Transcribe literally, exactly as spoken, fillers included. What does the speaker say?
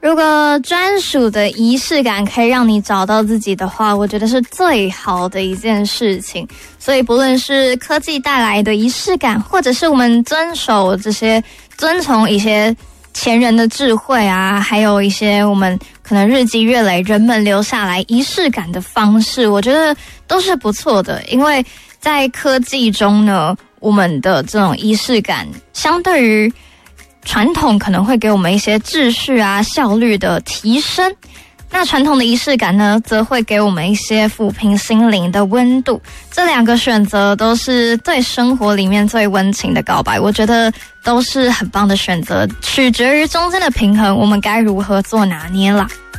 如果专属的仪式感可以让你找到自己的话，我觉得是最好的一件事情。所以不论是科技带来的仪式感，或者是我们遵守这些遵从一些前人的智慧啊，还有一些我们可能日积月累人们留下来仪式感的方式，我觉得都是不错的。因为在科技中呢，我们的这种仪式感相对于传统可能会给我们一些秩序啊、效率的提升，那传统的仪式感呢，则会给我们一些抚平心灵的温度。这两个选择都是对生活里面最温情的告白，我觉得都是很棒的选择，取决于中间的平衡，我们该如何做拿捏啦。